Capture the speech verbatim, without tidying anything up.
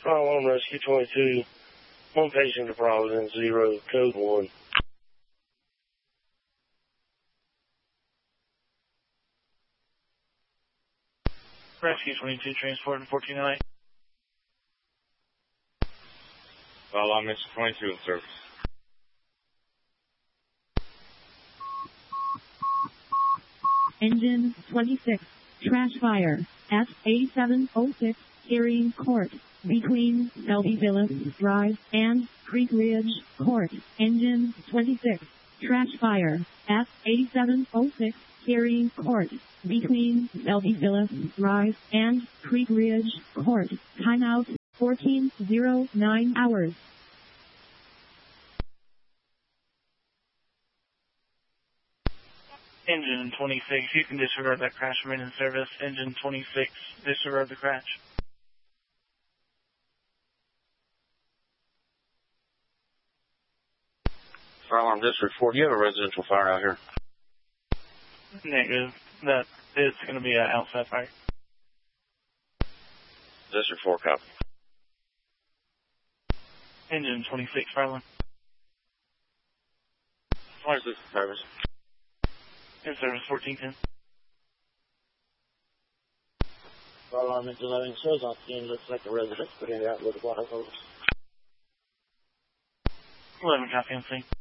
Fire Alarm Rescue twenty-two. One patient to Providence, zero, code one. Rescue twenty-two, transport and fourteen oh eight. Fire Alarm Rescue twenty-two in service. Engine twenty-six, trash fire, at eighty-seven oh six, Carrying Court, between Selby Villas Drive and Creek Ridge Court. Engine twenty-six, trash fire, at eighty-seven oh six, Carrying Court, between Selby Villas Drive and Creek Ridge Court. Timeout, fourteen oh nine hours. Engine twenty-six, you can disregard that crash, remain in service. Engine twenty-six, disregard the crash. Fire Alarm District four, do you have a residential fire out here? Negative. That is going to be an outside fire. District four, copy. Engine twenty-six, fire alarm. Why is this in service? In service, fourteen ten. Fire Alarm Engine eleven shows on scene. Looks like a resident put in the outlook of water hose. eleven, copy on scene.